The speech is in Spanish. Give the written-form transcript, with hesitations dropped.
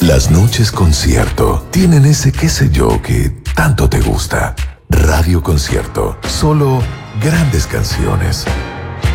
Las noches concierto tienen ese qué sé yo que tanto te gusta. Radio Concierto, solo grandes canciones.